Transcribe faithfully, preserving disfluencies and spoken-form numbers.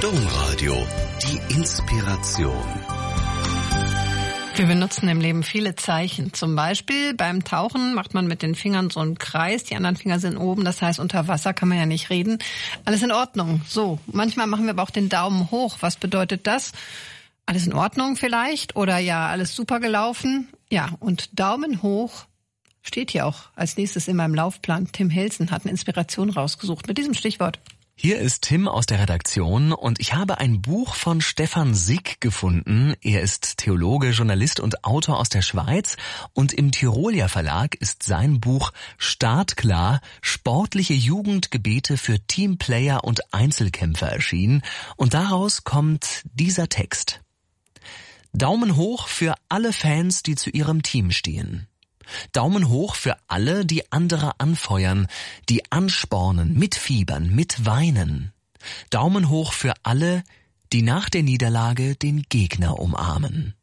Domradio, die Inspiration. Wir benutzen im Leben viele Zeichen. Zum Beispiel beim Tauchen macht man mit den Fingern so einen Kreis, die anderen Finger sind oben, das heißt, unter Wasser kann man ja nicht reden. Alles in Ordnung. So, manchmal machen wir aber auch den Daumen hoch. Was bedeutet das? Alles in Ordnung vielleicht? Oder ja, alles super gelaufen? Ja, und Daumen hoch steht hier auch als nächstes in meinem Laufplan. Tim Helsen hat eine Inspiration rausgesucht mit diesem Stichwort. Hier ist Tim aus der Redaktion und ich habe ein Buch von Stefan Sick gefunden. Er ist Theologe, Journalist und Autor aus der Schweiz und im Tyrolia Verlag ist sein Buch Startklar, sportliche Jugendgebete für Teamplayer und Einzelkämpfer erschienen und daraus kommt dieser Text. Daumen hoch für alle Fans, die zu ihrem Team stehen. Daumen hoch für alle, die andere anfeuern, die anspornen, mitfiebern, mitweinen. Daumen hoch für alle, die nach der Niederlage den Gegner umarmen.